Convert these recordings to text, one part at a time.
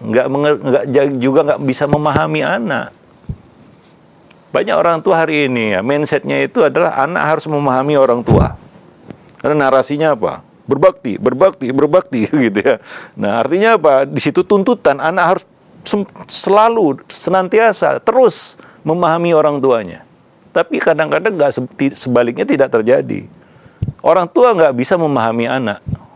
nggak bisa memahami anak. Banyak orang tua hari ini mindsetnya itu adalah anak harus memahami orang tua. Karena narasinya apa? Berbakti gitu ya. Nah, artinya apa? Di situ tuntutan anak harus selalu senantiasa terus memahami orang tuanya. Tapi kadang-kadang sebaliknya tidak terjadi. Orang tua nggak bisa memahami anak.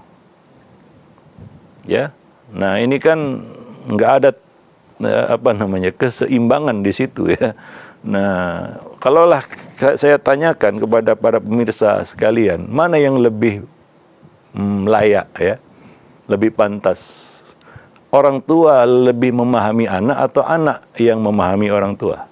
Ya. Nah, ini kan nggak ada keseimbangan di situ ya. Nah, kalaulah saya tanyakan kepada para pemirsa sekalian, mana yang lebih layak ya, lebih pantas? Orang tua lebih memahami anak atau anak yang memahami orang tua?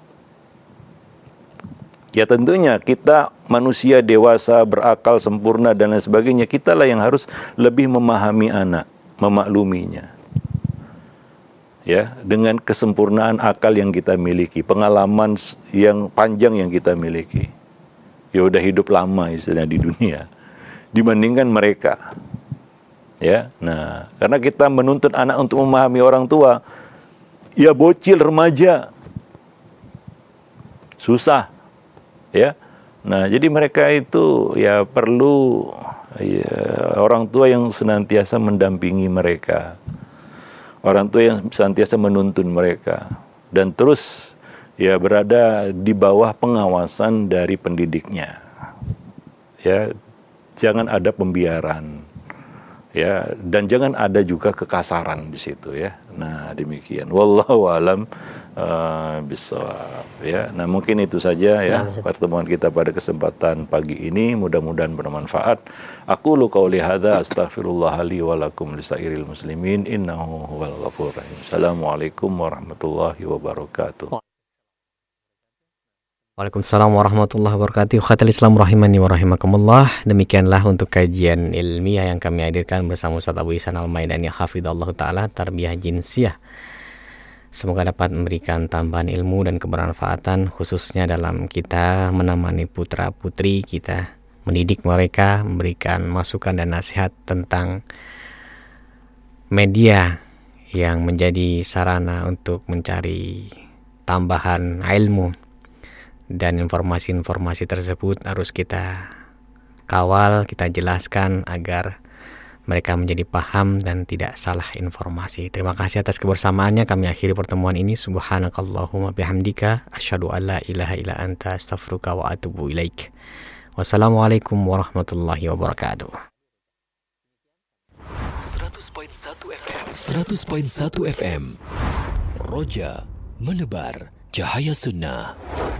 Ya tentunya kita manusia dewasa, berakal, sempurna dan lain sebagainya, kitalah yang harus lebih memahami anak, memakluminya. Ya, dengan kesempurnaan akal yang kita miliki, pengalaman yang panjang yang kita miliki. Ya udah hidup lama istilahnya di dunia dibandingkan mereka. Ya. Nah, karena kita menuntut anak untuk memahami orang tua, ya bocil, remaja. Susah. Ya. Nah, jadi mereka itu ya perlu orang tua yang senantiasa mendampingi mereka. Orang tua yang senantiasa menuntun mereka dan terus ya berada di bawah pengawasan dari pendidiknya. Ya, jangan ada pembiaran. Ya, dan jangan ada juga kekasaran di situ ya. Nah, demikian. Wallahu alam bishawab ya. Nah, mungkin itu saja ya pertemuan kita pada kesempatan pagi ini, mudah-mudahan bermanfaat. Aqulu qauli hadza astaghfirullah li wa lakum lisairil muslimin innahu huwal ghafurur rahim. Assalamualaikum warahmatullahi wabarakatuh. Waalaikumsalam warahmatullahi wabarakatuh. Khatul Islam rahimani wa rahimakumullah. Demikianlah untuk kajian ilmiah yang kami hadirkan bersama Ustaz Abu Ihsan Al-Maidani hafizallahu taala, tarbiyah jinsiyah. Semoga dapat memberikan tambahan ilmu dan kebermanfaatan khususnya dalam kita menemani putra-putri kita, mendidik mereka, memberikan masukan dan nasihat tentang media yang menjadi sarana untuk mencari tambahan ilmu. Dan informasi-informasi tersebut harus kita kawal, kita jelaskan agar mereka menjadi paham dan tidak salah informasi. Terima kasih atas kebersamaannya. Kami akhiri pertemuan ini. Subhanakallahumma bihamdika asyhadu an la ilaha illa anta astaghfiruka wa atubu ilaik. Wassalamualaikum warahmatullahi wabarakatuh. 100.1 FM Roja menebar cahaya sunnah.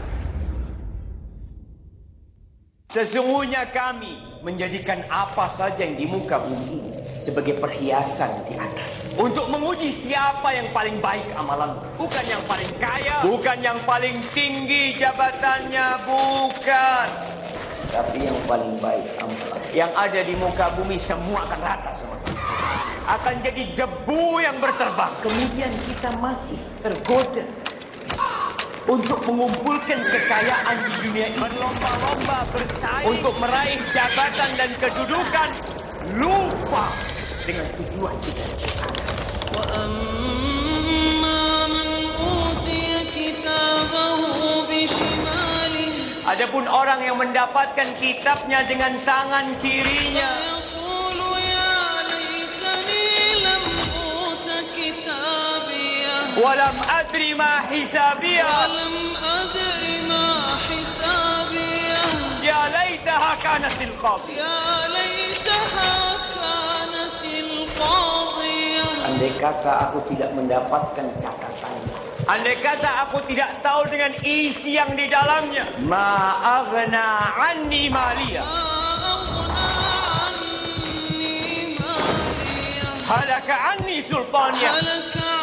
Sesungguhnya kami menjadikan apa saja yang di muka bumi ini sebagai perhiasan di atas, untuk menguji siapa yang paling baik amalan. Bukan yang paling kaya, bukan yang paling tinggi jabatannya, bukan. Tapi yang paling baik amalan. Yang ada di muka bumi semua akan rata semua. Akan jadi debu yang berterbang. Kemudian kita masih tergoda untuk mengumpulkan kekayaan di dunia ini, berlomba-lomba bersaing untuk meraih jabatan dan kedudukan, lupa dengan tujuan kita. Adapun orang yang mendapatkan kitabnya dengan tangan kirinya, walam adri ma hisabiyah, ya laitaha kanatil qadiyah. Andai kata aku tidak mendapatkan catatannya, andai kata aku tidak tahu dengan isi yang di dalamnya, ma aghna anni maliyah, halaka anni sultaniyah,